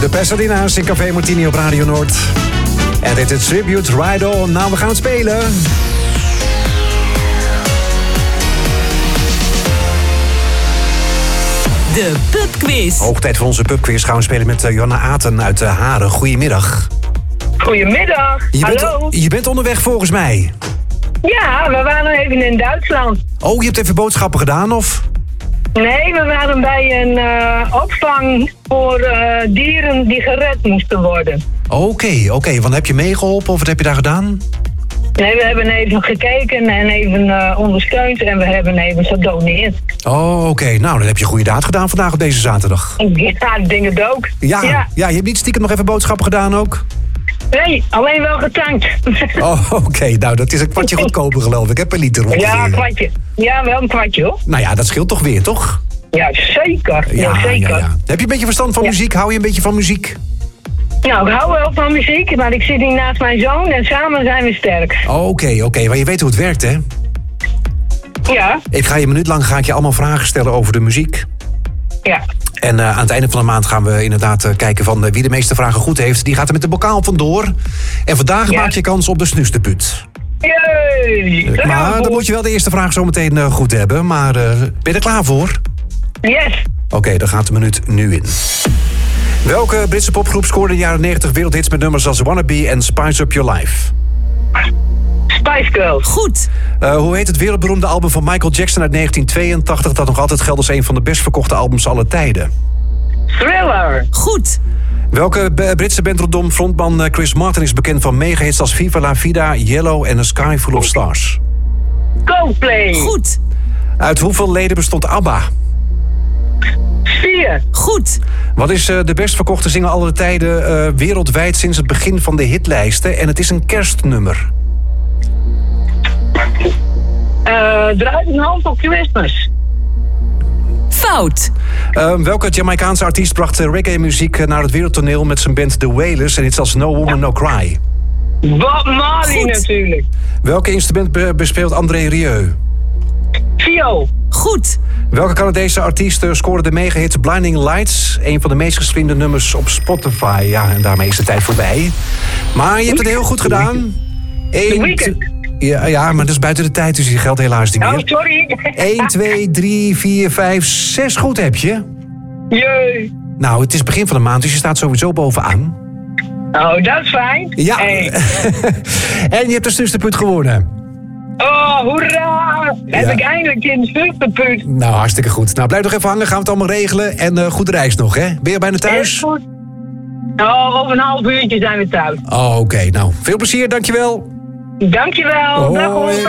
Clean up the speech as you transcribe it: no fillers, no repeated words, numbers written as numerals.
De Pasadena's in Café Martini op Radio Noord. En dit is Tribute Ride On. Nou, we gaan het spelen. De pubquiz. Hoog tijd voor onze pubquiz. Gaan we spelen met Johanna Aten uit Haren. Goedemiddag. Goedemiddag. Hallo. Je bent onderweg volgens mij. Ja, we waren even in Duitsland. Oh, je hebt even boodschappen gedaan, of? Nee, we waren bij een opvang voor dieren die gered moesten worden. Oké. Want heb je meegeholpen of wat heb je daar gedaan? Nee, we hebben even gekeken en even ondersteund en we hebben even gedoneerd. Oh, oké. Nou, dan heb je een goede daad gedaan vandaag op deze zaterdag. Ja, ik denk het ook. Ja, je hebt niet stiekem nog even boodschappen gedaan ook? Nee, alleen wel getankt. Oh, oké. Nou, dat is een kwartje goedkoper geloof ik, hè, per liter ongeveer. Ja, een kwartje. Ja, wel een kwartje, hoor. Nou ja, dat scheelt toch weer, toch? Ja, zeker. Ja, zeker. Ja. Heb je een beetje verstand van muziek? Hou je een beetje van muziek? Nou, ik hou wel van muziek, maar ik zit hier naast mijn zoon en samen zijn we sterk. Oké. Maar je weet hoe het werkt, hè? Ja. Ik ga je een minuut lang allemaal vragen stellen over de muziek. Ja. En aan het einde van de maand gaan we inderdaad kijken van wie de meeste vragen goed heeft. Die gaat er met de bokaal vandoor. En vandaag maak je kans op de snoesterput. Jee! Maar dan moet je wel de eerste vraag zo meteen goed hebben. Maar ben je er klaar voor? Yes. Oké, dan gaat de minuut nu in. Welke Britse popgroep scoorde in de jaren 90 wereldhits met nummers als Wannabe en Spice Up Your Life? Spice Girls. Goed. Hoe heet het wereldberoemde album van Michael Jackson uit 1982... dat nog altijd geldt als een van de best verkochte albums aller tijden? Thriller. Goed. Welke Britse band rondom frontman Chris Martin is bekend van megahits als Viva La Vida, Yellow en A Sky Full of Stars? Coldplay. Goed. Uit hoeveel leden bestond ABBA? 4. Goed. Wat is de best verkochte single aller tijden wereldwijd sinds het begin van de hitlijsten? En het is een kerstnummer. Driving Home for Christmas. Fout. Welke Jamaicaanse artiest bracht reggae-muziek naar het wereldtoneel met zijn band The Wailers en iets als No Woman No Cry? Bob Marley natuurlijk. Welke instrument bespeelt André Rieu? Viool. Goed. Welke Canadese artiest scoorde de megahit Blinding Lights? Een van de meest gestreamde nummers op Spotify. Ja, en daarmee is de tijd voorbij. Maar je hebt het heel goed gedaan. The Weeknd. Ja, maar dat is buiten de tijd, dus die geldt helaas niet meer. Oh, sorry. 1, 2, 3, 4, 5, 6 goed heb je. Jee. Nou, het is begin van de maand, dus je staat sowieso bovenaan. Oh, dat is fijn. Ja. Hey. En je hebt de snoesterput gewonnen. Oh, hoera. Heb ik eindelijk in de snoesterput. Nou, hartstikke goed. Nou, blijf nog even hangen, gaan we het allemaal regelen. En goede reis nog, hè? Ben je bijna thuis? Is goed. Oh, over een half uurtje zijn we thuis. Oh, oké. Nou, veel plezier, dankjewel. Dankjewel. Dag hoor.